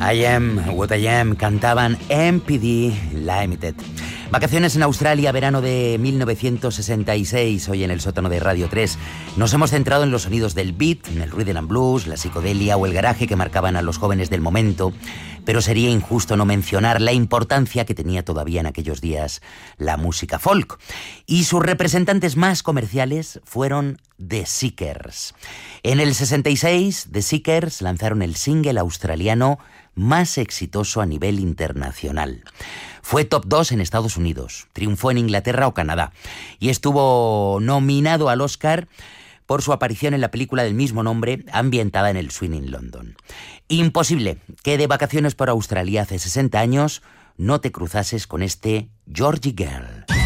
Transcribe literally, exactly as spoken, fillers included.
I Am What I Am cantaban M P D Limited. Vacaciones en Australia, verano de mil novecientos sesenta y seis, hoy en el sótano de Radio tres. Nos hemos centrado en los sonidos del beat, en el rhythm and blues, la psicodelia o el garaje que marcaban a los jóvenes del momento, pero sería injusto no mencionar la importancia que tenía todavía en aquellos días la música folk. Y sus representantes más comerciales fueron The Seekers. En el sesenta y seis, The Seekers lanzaron el single australiano más exitoso a nivel internacional. Fue top dos en Estados Unidos, triunfó en Inglaterra o Canadá y estuvo nominado al Oscar por su aparición en la película del mismo nombre, ambientada en el Swinging London. Imposible que de vacaciones por Australia hace sesenta años no te cruzases con este Georgie Girl.